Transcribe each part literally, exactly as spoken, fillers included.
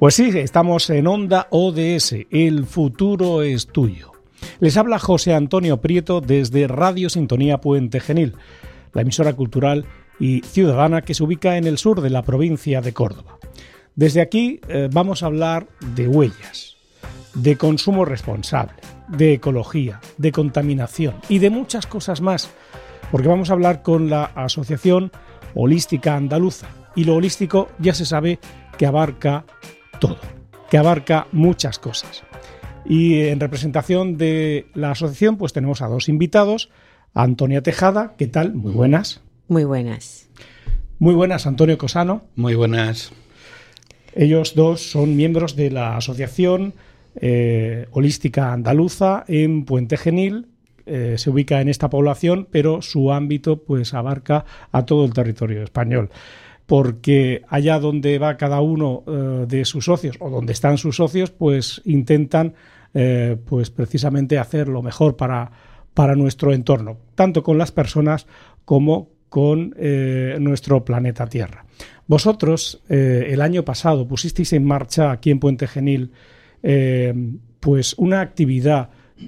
Pues sí, estamos en Onda O D S, el futuro es tuyo. Les habla José Antonio Prieto desde Radio Sintonía Puente Genil, la emisora cultural y ciudadana que se ubica en el sur de la provincia de Córdoba. Desde aquí eh, vamos a hablar de huellas, de consumo responsable, de ecología, de contaminación y de muchas cosas más, porque vamos a hablar con la Asociación Holística Andaluza, y lo holístico ya se sabe que abarca todo, que abarca muchas cosas. Y en representación de la asociación pues tenemos a dos invitados, a Antonia Tejada, ¿qué tal? Muy buenas. Muy buenas. Muy buenas, Antonio Cosano. Muy buenas. Ellos dos son miembros de la Asociación eh, Holística Andaluza en Puente Genil. Eh, se ubica en esta población, pero su ámbito pues abarca a todo el territorio español, porque allá donde va cada uno eh, de sus socios o donde están sus socios, pues intentan eh, pues precisamente hacer lo mejor para, para nuestro entorno, tanto con las personas como con eh, nuestro planeta Tierra. Vosotros eh, el año pasado pusisteis en marcha aquí en Puente Genil eh, pues una actividad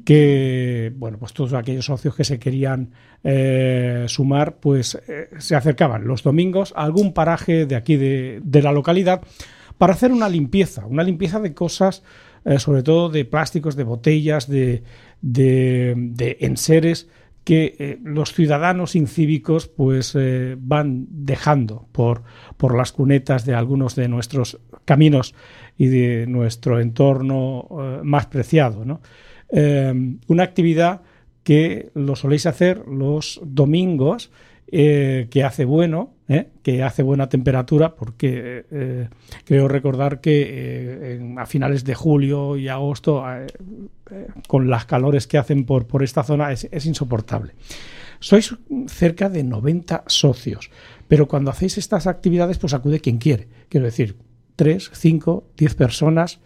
que, bueno, pues todos aquellos socios que se querían eh, sumar, pues eh, se acercaban los domingos a algún paraje de aquí de, de la localidad para hacer una limpieza, una limpieza de cosas, eh, sobre todo de plásticos, de botellas, de, de, de enseres que eh, los ciudadanos incívicos pues eh, van dejando por, por las cunetas de algunos de nuestros caminos y de nuestro entorno eh, más preciado, ¿no? Eh, una actividad que lo soléis hacer los domingos, eh, que hace bueno, eh, que hace buena temperatura, porque eh, creo recordar que eh, en, a finales de julio y agosto, eh, eh, con las calores que hacen por, por esta zona, es, es insoportable. Sois cerca de noventa socios, pero cuando hacéis estas actividades, pues acude quien quiere. Quiero decir, tres, cinco, diez personas.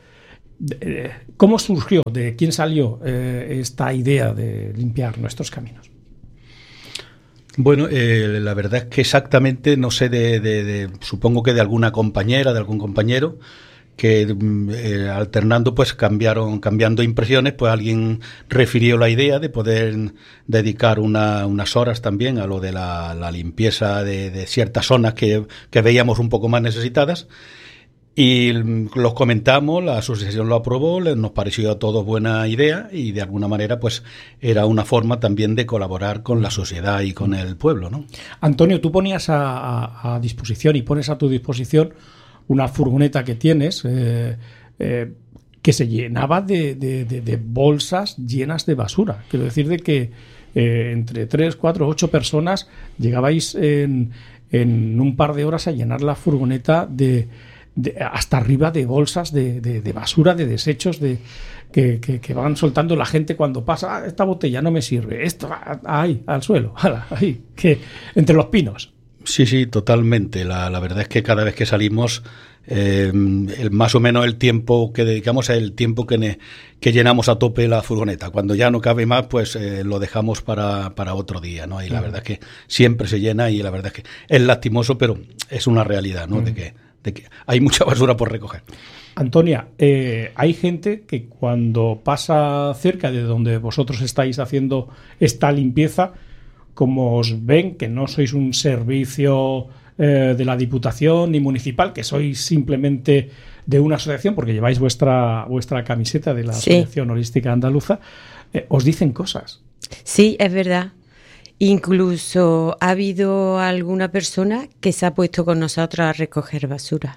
¿Cómo surgió, de quién salió eh, esta idea de limpiar nuestros caminos? Bueno, eh, la verdad es que exactamente no sé, de, de, de supongo que de alguna compañera, de algún compañero, que eh, alternando, pues cambiaron, cambiando impresiones, pues alguien refirió la idea de poder dedicar una, unas horas también a lo de la, la limpieza de, de ciertas zonas que, que veíamos un poco más necesitadas. Y los comentamos, la asociación lo aprobó, nos pareció a todos buena idea y de alguna manera pues era una forma también de colaborar con la sociedad y con el pueblo, ¿no? Antonio, tú ponías a, a, a disposición y pones a tu disposición una furgoneta que tienes eh, eh, que se llenaba de, de, de, de bolsas llenas de basura. Quiero decir de que eh, entre tres, cuatro, ocho personas llegabais en, en un par de horas a llenar la furgoneta de De, hasta arriba de bolsas de, de, de basura, de desechos de, que, que, que van soltando la gente cuando pasa. Ah, esta botella no me sirve, esto ahí, al suelo, ahí, que entre los pinos. Sí, sí, totalmente. La, la verdad es que cada vez que salimos, eh, el, más o menos el tiempo que dedicamos es el tiempo que, ne, que llenamos a tope la furgoneta. Cuando ya no cabe más, pues eh, lo dejamos para, para otro día, ¿no? Y la uh-huh. verdad es que siempre se llena y la verdad es que es lastimoso, pero es una realidad, ¿no? Uh-huh. De que de que hay mucha basura por recoger. Antonia, eh, hay gente que cuando pasa cerca de donde vosotros estáis haciendo esta limpieza, como os ven que no sois un servicio eh, de la Diputación ni municipal, que sois simplemente de una asociación, porque lleváis vuestra, vuestra camiseta de la sí. Asociación Holística Andaluza, eh, os dicen cosas. Sí, es verdad. Incluso ha habido alguna persona que se ha puesto con nosotros a recoger basura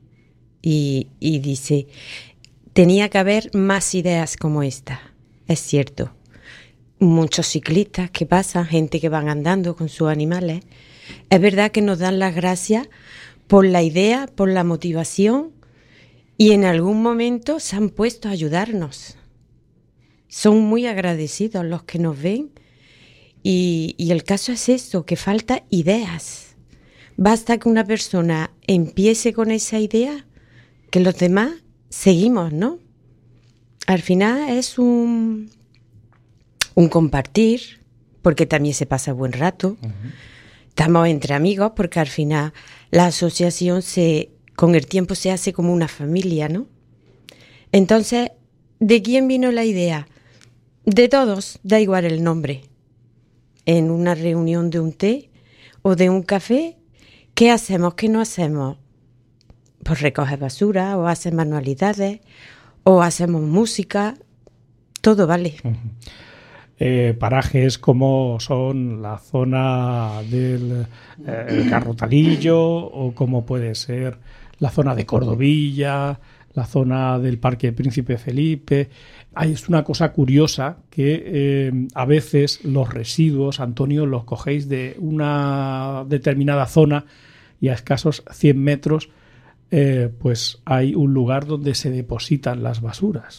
y, y dice, tenía que haber más ideas como esta. Es cierto, muchos ciclistas que pasan, gente que van andando con sus animales, es verdad que nos dan las gracias por la idea, por la motivación y en algún momento se han puesto a ayudarnos. Son muy agradecidos los que nos ven. Y, y el caso es esto, que falta ideas. Basta que una persona empiece con esa idea, que los demás seguimos, ¿no? Al final es un, un compartir, porque también se pasa buen rato. Uh-huh. Estamos entre amigos, porque al final la asociación se con el tiempo se hace como una familia, ¿no? Entonces, ¿de quién vino la idea? De todos, da igual el nombre. En una reunión de un té o de un café, ¿qué hacemos? ¿Qué no hacemos? Pues recoger basura, o hacer manualidades, o hacemos música, todo vale. Uh-huh. Eh, parajes como son la zona del eh, Carrotalillo, o como puede ser la zona de Cordovilla, la zona del Parque Príncipe Felipe. Hay es una cosa curiosa que eh, a veces los residuos, Antonio, los cogéis de una determinada zona y a escasos cien metros eh, pues hay un lugar donde se depositan las basuras.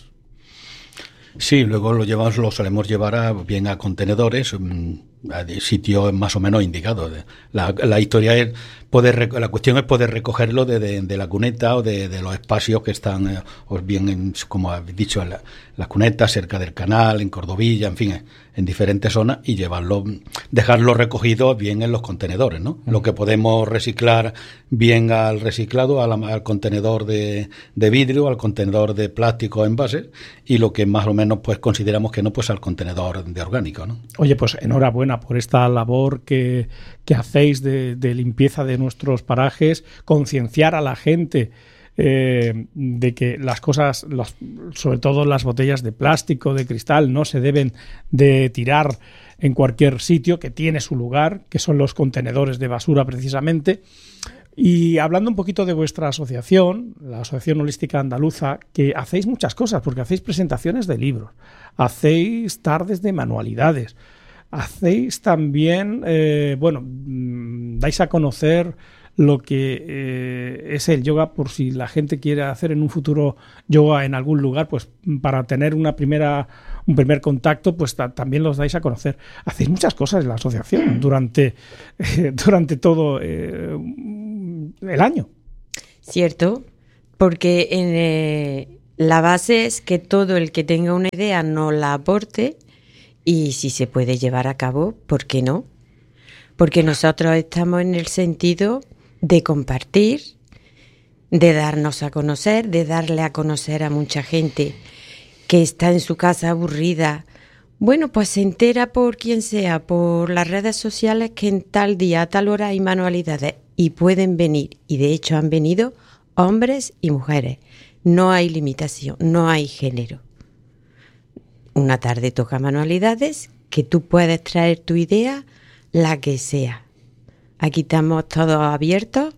Sí, luego lo llevamos, lo solemos llevar a, bien a contenedores, a sitios más o menos indicados. La, la historia es poder, la cuestión es poder recogerlo de, de, de la cuneta o de, de los espacios que están, eh, o bien, en, como habéis dicho, en la, las cunetas, cerca del canal, en Cordovilla, en fin, en diferentes zonas, y llevarlo, dejarlo recogido bien en los contenedores, ¿no? Uh-huh. Lo que podemos reciclar bien al reciclado, al, al contenedor de, de vidrio, al contenedor de plástico envases, y lo que más o menos pues consideramos que no, pues al contenedor de orgánico, ¿no? Oye, pues enhorabuena por esta labor que, que hacéis de, de limpieza de nuestros parajes, concienciar a la gente eh, de que las cosas, los, sobre todo las botellas de plástico, de cristal, no se deben de tirar en cualquier sitio, que tiene su lugar, que son los contenedores de basura precisamente. Y hablando un poquito de vuestra asociación, la Asociación Holística Andaluza, que hacéis muchas cosas, porque hacéis presentaciones de libros, hacéis tardes de manualidades, hacéis también, eh, bueno, dais a conocer lo que eh, es el yoga, por si la gente quiere hacer en un futuro yoga en algún lugar, pues para tener una primera, un primer contacto, pues ta- también los dais a conocer. Hacéis muchas cosas en la asociación durante, eh, durante todo eh, el año. Cierto, porque en, eh, la base es que todo el que tenga una idea nos la aporte, y si se puede llevar a cabo, ¿por qué no? Porque nosotros estamos en el sentido de compartir, de darnos a conocer, de darle a conocer a mucha gente que está en su casa aburrida. Bueno, pues se entera por quien sea, por las redes sociales, que en tal día, a tal hora hay manualidades, y pueden venir, y de hecho han venido hombres y mujeres. No hay limitación, no hay género. Una tarde toca manualidades, que tú puedes traer tu idea, la que sea. Aquí estamos todos abiertos.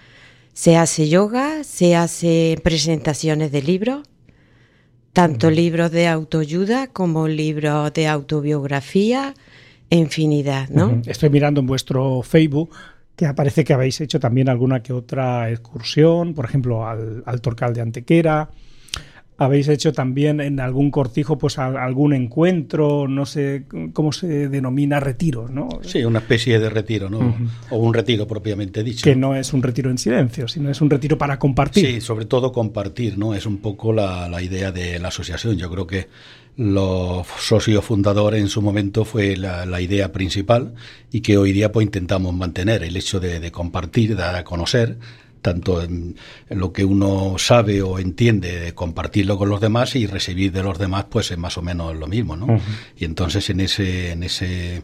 Se hace yoga, se hace presentaciones de libros, tanto libros de autoayuda como libros de autobiografía, infinidad, ¿no? Uh-huh. Estoy mirando en vuestro Facebook que aparece que habéis hecho también alguna que otra excursión, por ejemplo, al, al Torcal de Antequera. Habéis hecho también en algún cortijo pues a, algún encuentro, no sé cómo se denomina, retiros, ¿no? Sí, una especie de retiro, ¿no? Uh-huh. O un retiro propiamente dicho. Que no es un retiro en silencio, sino es un retiro para compartir. Sí, sobre todo compartir, ¿no? Es un poco la, la idea de la asociación. Yo creo que los socios fundadores en su momento fue la, la idea principal, y que hoy día pues intentamos mantener el hecho de, de compartir, dar a conocer, tanto en, en lo que uno sabe o entiende, compartirlo con los demás, y recibir de los demás pues es más o menos lo mismo, ¿no? Uh-huh. Y entonces en ese en ese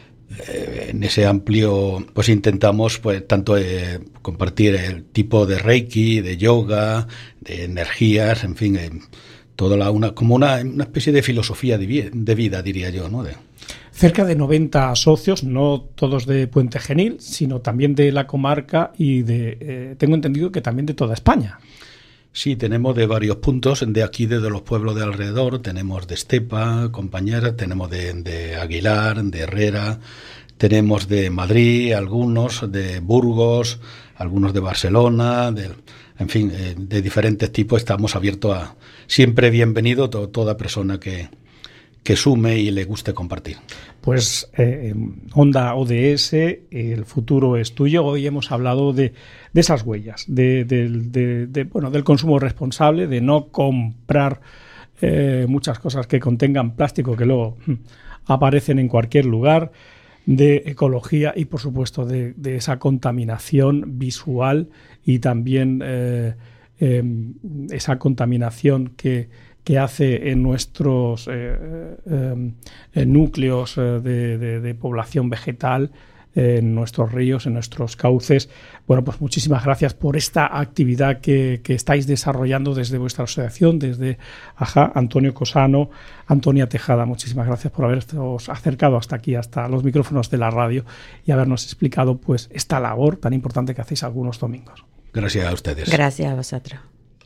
eh, en ese amplio pues intentamos pues tanto eh, compartir el tipo de reiki, de yoga, de energías, en fin, eh, toda la una como una, una especie de filosofía de vida, de vida diría yo, ¿no? De, Cerca de noventa socios, no todos de Puente Genil, sino también de la comarca y de, eh, tengo entendido que también de toda España. Sí, tenemos de varios puntos, de aquí, desde los pueblos de alrededor, tenemos de Estepa, compañeras, tenemos de, de Aguilar, de Herrera, tenemos de Madrid, algunos de Burgos, algunos de Barcelona, de, en fin, eh, de diferentes tipos. Estamos abiertos a, siempre bienvenido to, toda persona que... que sume y le guste compartir. Pues eh, Onda O D S, el futuro es tuyo. Hoy hemos hablado de, de esas huellas, de, de, de, de, bueno, del consumo responsable, de no comprar eh, muchas cosas que contengan plástico que luego hm, aparecen en cualquier lugar. de ecología y, por supuesto, de, de esa contaminación visual y también eh, eh, esa contaminación que, que hace en nuestros eh, eh, núcleos de, de, de población vegetal, en nuestros ríos, en nuestros cauces. Bueno, pues muchísimas gracias por esta actividad que, que estáis desarrollando desde vuestra asociación, desde AJA. Antonio Cosano, Antonia Tejada, muchísimas gracias por haberos acercado hasta aquí, hasta los micrófonos de la radio y habernos explicado pues esta labor tan importante que hacéis algunos domingos. Gracias a ustedes. Gracias a vosotros.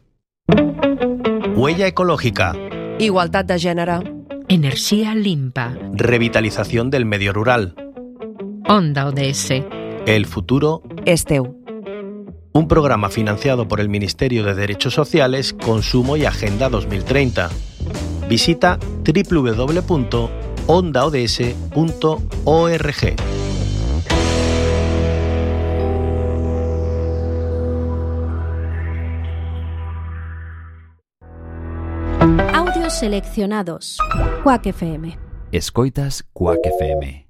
Huella ecológica. Igualdad de gènere. Energía limpa. Revitalización del medio rural. Onda O D S. El futuro És teu. Un programa financiado por el Ministerio de Derechos Sociales, Consumo y Agenda dos mil treinta. Visita doble u doble u doble u punto onda o d s punto org. Audios seleccionados. Quack F M. Escoitas Quack F M.